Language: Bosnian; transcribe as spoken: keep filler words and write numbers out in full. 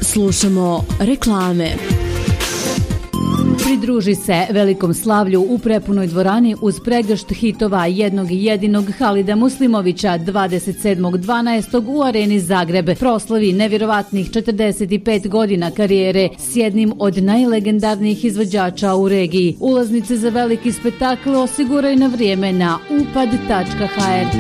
Slušamo reklame. Pridruži se velikom slavlju u prepunoj dvorani uz pregršt hitova jednog i jedinog Halida Muslimovića dvadeset sedmog dvanaestog u Areni Zagreb. Proslavi nevjerovatnih četrdeset pet godina karijere s jednim od najlegendarnijih izvođača u regiji. Ulaznice za veliki spektakl osiguraj na vrijeme na upad tačka ha er.